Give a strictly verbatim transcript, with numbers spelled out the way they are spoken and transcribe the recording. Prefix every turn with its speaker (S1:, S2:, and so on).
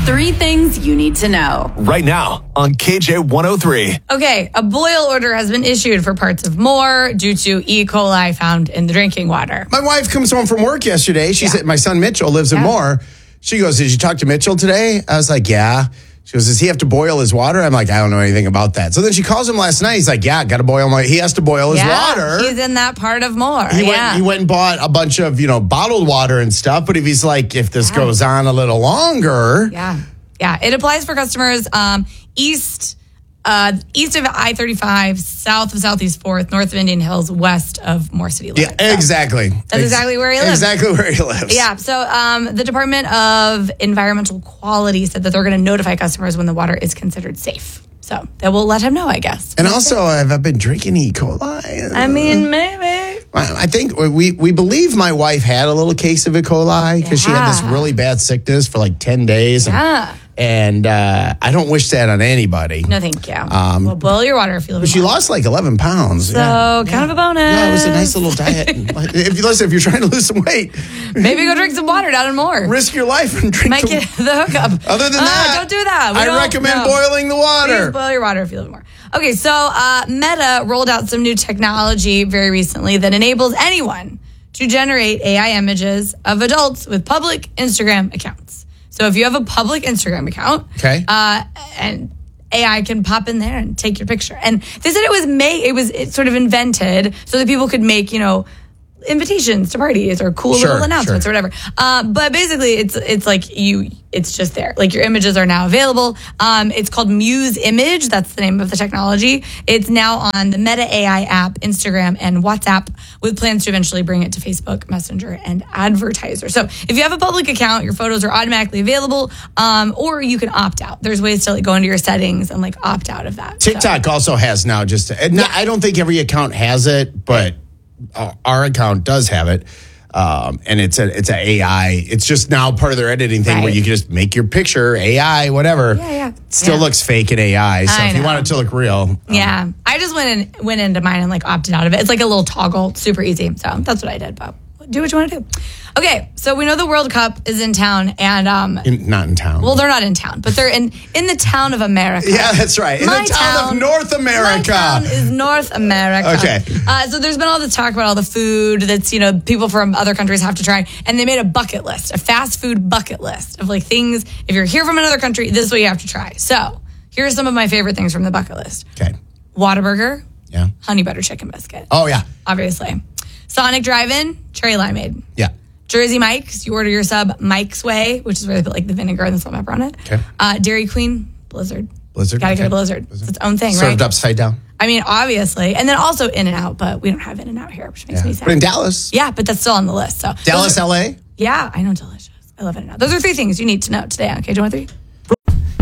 S1: Three things you need to know.
S2: Right now on K J one oh three.
S3: Okay, a boil order has been issued for parts of Moore due to E. coli found in the drinking water.
S4: My wife comes home from work yesterday. She
S3: Yeah.
S4: said, my son Mitchell lives in
S3: Yeah.
S4: Moore. She goes, did you talk to Mitchell today? I was like, yeah. She goes, does he have to boil his water? I'm like, I don't know anything about that. So then she calls him last night. He's like, yeah, got to boil my, he has to boil his
S3: yeah,
S4: water.
S3: He's in that part of Moore.
S4: He,
S3: yeah.
S4: went, he went and bought a bunch of, you know, bottled water and stuff. But if he's like, if this
S3: Yeah.
S4: goes on a little longer.
S3: Yeah. Yeah. It applies for customers um, east uh, east of I thirty-five, south of Southeast fourth, north of Indian Hills, west of Moore City limits.
S4: Yeah,
S3: So
S4: exactly.
S3: That's exactly where he lives.
S4: Exactly where he lives.
S3: Yeah. So um, the Department of Environmental Quality said that they're going to notify customers when the water is considered safe. So they will let him know, I guess.
S4: And also, have I been drinking E. coli?
S3: I mean, maybe.
S4: I think we we believe my wife had a little case of E. coli because she had this
S3: Yeah.
S4: really bad sickness for like ten days. And,
S3: Yeah.
S4: and uh, I don't wish that on anybody.
S3: No, thank you.
S4: Um,
S3: well, boil your water if you live in
S4: She
S3: Moore.
S4: lost like eleven pounds.
S3: So
S4: yeah.
S3: kind of a bonus.
S4: Yeah, it was a nice little diet. if you listen, if you're trying to lose some weight,
S3: Maybe go drink some water down in Moore.
S4: risk your life and drink.
S3: Might
S4: some-
S3: get the hookup.
S4: Other than
S3: Ah,
S4: that,
S3: don't do that. We
S4: I
S3: don't-
S4: recommend
S3: no.
S4: boiling the water.
S3: Please boil your water if you live in Moore. Okay, so uh, Meta rolled out some new technology very recently that enables anyone to generate A I images of adults with public Instagram accounts. So if you have a public Instagram account,
S4: Okay.
S3: uh, and A I can pop in there and take your picture. And they said it was made, it was it sort of invented so that people could make, you know, invitations to parties or cool
S4: Sure,
S3: little announcements
S4: sure.
S3: or whatever. Uh, but basically, it's it's like you, it's just there. Like your images are now available. Um, it's called Muse Image. That's the name of the technology. It's now on the Meta A I app, Instagram, and WhatsApp, with plans to eventually bring it to Facebook, Messenger, and Advertiser. So if you have a public account, your photos are automatically available, um, or you can opt out. There's ways to like go into your settings and like opt out of that. So-
S4: TikTok also has now just. And not, I don't think every account has it, but uh, our account does have it. Um, and it's a it's a AI. It's just now part of their editing thing where
S3: Right.
S4: you can just make your picture A I, whatever.
S3: Yeah, yeah.
S4: Still
S3: Yeah.
S4: looks fake in A I. So
S3: I
S4: if you
S3: know.
S4: want it to look real, um,
S3: Yeah, I just went in, went into mine and like opted out of it. It's like a little toggle, super easy. So that's what I did. But do what you want to do. Okay, so we know the World Cup is in town, and um,
S4: in, not in town.
S3: well, they're not in town, but they're in in the town of America.
S4: yeah, that's right. In
S3: My
S4: the town, of North America.
S3: My town is North America.
S4: Okay.
S3: Uh, so there's been all this talk about all the food that's, you know, people from other countries have to try. And they made a bucket list, a fast food bucket list of like things. If you're here from another country, this is what you have to try. So here are some of my favorite things from the bucket list.
S4: Okay.
S3: Whataburger,
S4: Yeah.
S3: honey butter chicken biscuit,
S4: Oh yeah.
S3: obviously. Sonic Drive-In, cherry limeade.
S4: Yeah.
S3: Jersey Mike's, you order your sub Mike's Way, which is where they put like the vinegar and the salt and pepper on it.
S4: Okay.
S3: Uh, Dairy Queen, Blizzard.
S4: Blizzard.
S3: Gotta get
S4: okay.
S3: a Blizzard. It's its own thing,
S4: Served
S3: right?
S4: upside down.
S3: I mean, obviously. And then also In-N-Out, but we don't have In-N-Out here, which makes
S4: Yeah.
S3: me sad.
S4: But in Dallas.
S3: Yeah, but that's still on the list. So
S4: Dallas,
S3: those are-
S4: L A.
S3: Yeah, I know, delicious. I love In-N-Out. Those are three things you need to know today on K J one oh three.